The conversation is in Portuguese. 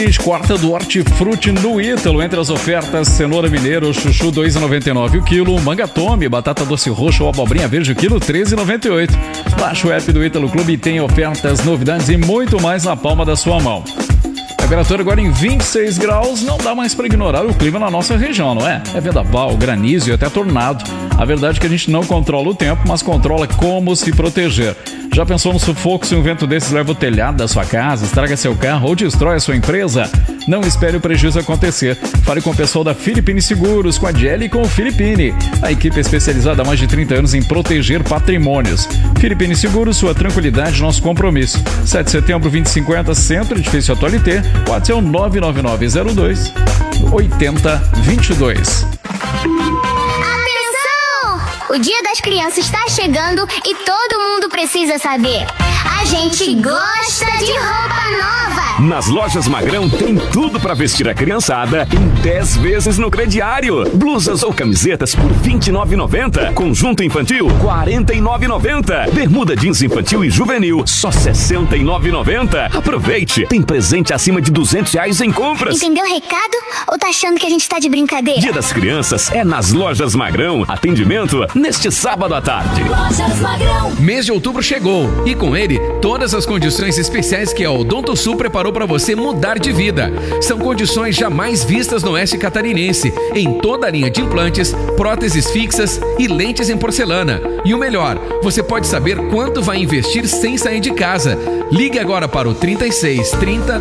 Quarta do Hortifruti no Ítalo. Entre as ofertas, cenoura mineiro, chuchu 2,99 o quilo, manga tome, batata doce roxa ou abobrinha verde o quilo 13,98. Baixe o app do Ítalo Clube e tem ofertas, novidades e muito mais na palma da sua mão. Temperatura agora em 26 graus, não dá mais para ignorar o clima na nossa região, não é? É vendaval, granizo e até tornado. A verdade é que a gente não controla o tempo, mas controla como se proteger. Já pensou no sufoco se um vento desses leva o telhado da sua casa, estraga seu carro ou destrói a sua empresa? Não espere o prejuízo acontecer. Fale com o pessoal da Filipine Seguros, com a Jelly e com o Filipine. A equipe é especializada há mais de 30 anos em proteger patrimônios. Filipine Seguros, sua tranquilidade, nosso compromisso. 7 de setembro, 2050, Centro, Edifício Atualité. WhatsApp é o 99902 8022. O Dia das Crianças está chegando e todo mundo precisa saber. A gente gosta de roupa nova. Nas lojas Magrão tem tudo para vestir a criançada em 10 vezes no crediário. Blusas ou camisetas por R$ 29,90. Conjunto infantil R$ 49,90. Bermuda jeans infantil e juvenil só R$ 69,90. Aproveite, tem presente acima de R$ 200 em compras. Entendeu o recado? Ou tá achando que a gente tá de brincadeira? Dia das Crianças é nas lojas Magrão. Atendimento neste sábado à tarde. Lojas Magrão. Mês de outubro chegou e com ele todas as condições especiais que a Odontosul preparou para você mudar de vida. São condições jamais vistas no oeste catarinense, em toda a linha de implantes, próteses fixas e lentes em porcelana. E o melhor, você pode saber quanto vai investir sem sair de casa. Ligue agora para o 36 30